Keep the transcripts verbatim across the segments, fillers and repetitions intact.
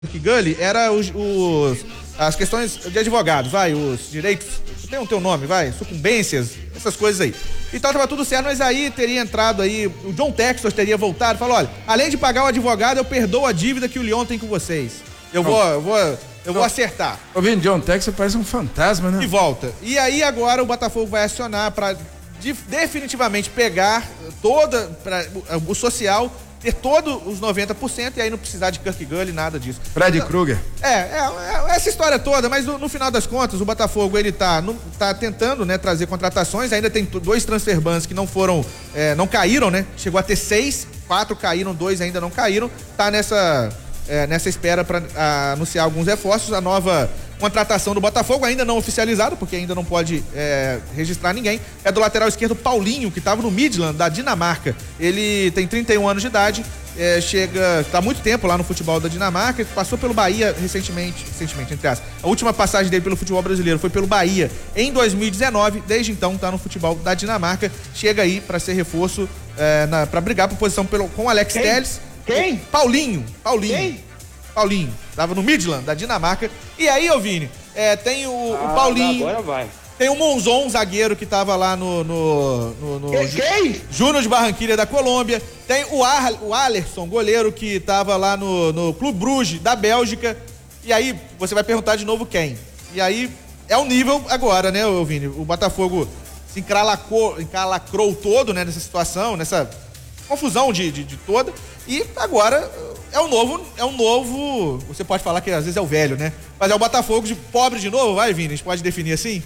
Gully era os, os, as questões de advogados, vai, os direitos, tem um teu nome, vai, sucumbências, essas coisas aí. Então tava tudo certo, mas aí teria entrado aí, o John Textor teria voltado e falou, olha, além de pagar o advogado, eu perdoo a dívida que o Lyon tem com vocês. Eu vou, eu vou, eu vou acertar. Ô, Vini, John Textor parece um fantasma, né? E volta. E aí agora o Botafogo vai acionar para de, definitivamente pegar toda, pra, o, o social, ter todos os noventa por cento e aí não precisar de Kirk Gully, nada disso. Fred então, Krueger. É, é, é, essa história toda, mas no, no final das contas, o Botafogo, ele tá, no, tá tentando, né, trazer contratações, ainda tem dois transfer bans que não foram, é, não caíram, né, chegou a ter seis, quatro caíram, dois ainda não caíram, tá nessa, é, nessa espera para anunciar alguns reforços, a nova contratação do Botafogo, ainda não oficializada, porque ainda não pode é, registrar ninguém, é do lateral esquerdo Paulinho, que estava no Midland, da Dinamarca. Ele tem trinta e um anos de idade, é, chega, está há muito tempo lá no futebol da Dinamarca, passou pelo Bahia recentemente, recentemente, entre aspas. A última passagem dele pelo futebol brasileiro foi pelo Bahia em dois mil e dezenove, desde então está no futebol da Dinamarca, chega aí para ser reforço, é, para brigar por posição pelo, com o Alex Quem? Telles. Quem? Paulinho, Paulinho. Quem? Paulinho, tava no Midland, da Dinamarca. E aí, ô Vini, é, tem o, Ah, o Paulinho. Agora vai. Tem o Monzon, zagueiro, que tava lá no. no, no, no Quem? Júnior de Barranquilha da Colômbia. Tem o, Ar, o Alerson, goleiro, que tava lá no, no Clube Bruges da Bélgica. E aí, você vai perguntar de novo quem. E aí, é o nível agora, né, ô Vini? O Botafogo se encralacou, encalacrou todo, né, nessa situação, nessa confusão de, de, de toda. E agora é um novo, é um novo, você pode falar que às vezes é o velho, né? Mas é o Botafogo de pobre de novo, vai, Vini? A gente pode definir assim?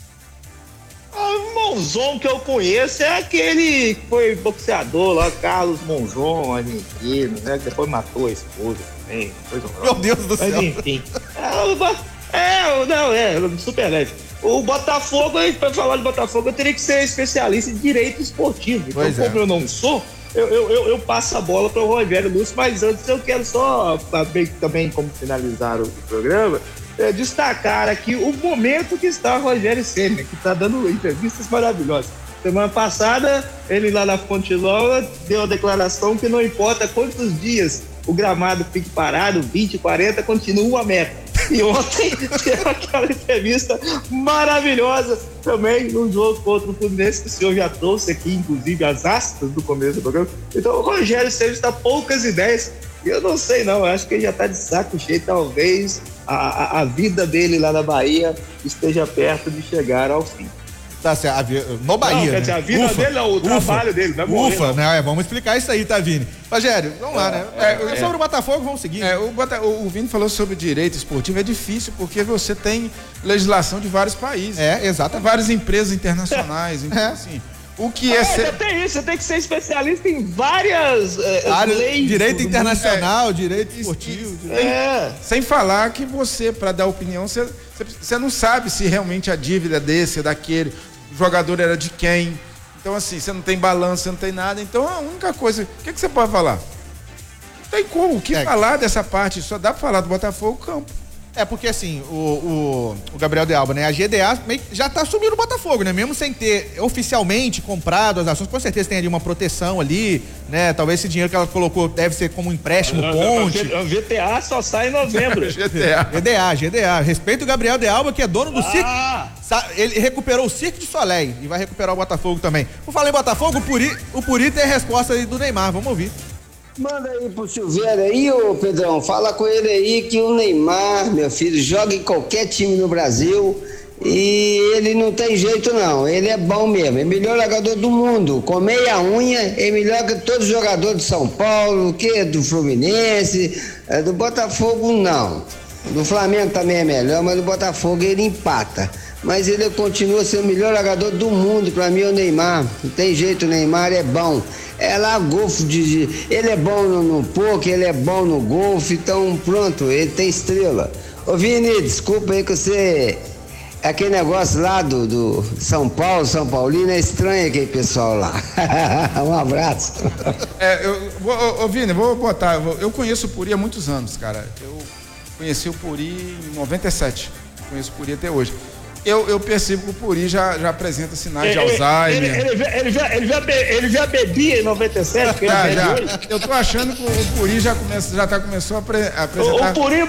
O Monzon que eu conheço é aquele que foi boxeador lá, Carlos Monzon, argentino, né? Que depois matou a esposa também. Coisa Meu Deus do Mas, céu. Mas enfim. É, é, não, é, super leve. O Botafogo, para falar de Botafogo, eu teria que ser especialista em direito esportivo. Então, Pois é. como eu não sou, Eu, eu, eu, eu passo a bola para o Rogério Lúcio, mas antes eu quero só, também, também como finalizar o programa, é, destacar aqui o momento que está o Rogério Ceni, que está dando entrevistas maravilhosas. Semana passada, ele lá na Fonte Nova deu a declaração que não importa quantos dias o gramado fique parado, vinte, quarenta, continua a meta. E ontem teve aquela entrevista maravilhosa também no jogo contra o Fluminense, que o senhor já trouxe aqui, inclusive, as aspas do começo do programa. Então o Rogério Ceni está poucas ideias, e eu não sei não, eu acho que ele já está de saco cheio, talvez a, a, a vida dele lá na Bahia esteja perto de chegar ao fim. Tá certo, a vi- no Bahia, Não, quer né? dizer, a vida Ufa, dele não, o ufa, trabalho dele, não é morrer, Ufa, não. né? É, vamos explicar isso aí, tá, Vini? Rogério, vamos lá, né? É, É, é. sobre o Botafogo, vamos seguir. É, o, Bota- o, o Vini falou sobre direito esportivo, é difícil porque você tem legislação de vários países. É, exatamente. Várias empresas internacionais, então, É. assim, o que é, É, ser... você tem isso, você tem que ser especialista em várias é, Área- leis. direito do mundo. internacional, direito esportivo. direito- É. Sem falar que você, para dar opinião, você, você, você não sabe se realmente a dívida é desse, é daquele, o jogador era de quem. Então, assim, você não tem balanço, você não tem nada. Então, a única coisa... O que, que você pode falar? Não tem como. O que É. falar dessa parte? Só dá pra falar do Botafogo campo. É porque assim, o, o, o Gabriel de Alba, né? A G D A meio que já tá assumindo o Botafogo, né? Mesmo sem ter oficialmente comprado as ações, com certeza tem ali uma proteção ali, né? Talvez esse dinheiro que ela colocou deve ser como um empréstimo, ponte. O V T A só sai em novembro. G T A. G D A, G D A. Respeita o Gabriel de Alba, que é dono do circo. Ah! Sa- Ele recuperou o Cirque de Soleil e vai recuperar o Botafogo também. Por falar em Botafogo, o Puri, o Puri tem a resposta aí do Neymar, vamos ouvir. Manda aí pro Silveira aí, ô Pedrão, fala com ele aí que o Neymar, meu filho, joga em qualquer time no Brasil e ele não tem jeito não, ele é bom mesmo, é o melhor jogador do mundo, com meia unha, é melhor que todos os jogadores de São Paulo, que do Fluminense, é, do Botafogo não, do Flamengo também é melhor, mas do Botafogo ele empata. Mas ele continua sendo o melhor jogador do mundo, pra mim é o Neymar. Não tem jeito, o Neymar é bom. É lá golfe de, de. Ele é bom no, no poker, ele é bom no golfe, então pronto, ele tem estrela. Ô Vini, desculpa aí que você. Aquele negócio lá do, do São Paulo, São Paulino, é estranho aquele pessoal lá. Um abraço. É, eu, vou- ô, ô, Vini, vou botar. eu vou- Eu conheço o Puri há muitos anos, cara. Eu conheci o Puri em noventa e sete. Conheço o Puri até hoje. Eu, eu percebo que o Puri já, já apresenta sinais de Ele, Alzheimer. ele, ele, já- ele, já, ele, já be- ele já bebia em noventa e sete, porque ele Já, bebe já. hoje. Eu tô achando que o Puri já, começa, já tá, começou a, apre- a O, apresentar. o Puri